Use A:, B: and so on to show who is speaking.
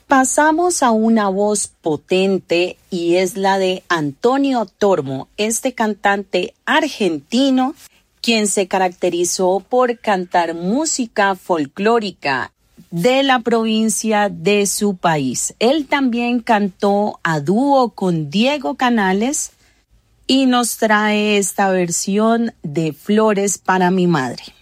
A: Pasamos a una voz potente y es la de Antonio Tormo, este cantante argentino quien se caracterizó por cantar música folclórica de la provincia de su país. Él también cantó a dúo con Diego Canales y nos trae esta versión de Flores para mi madre.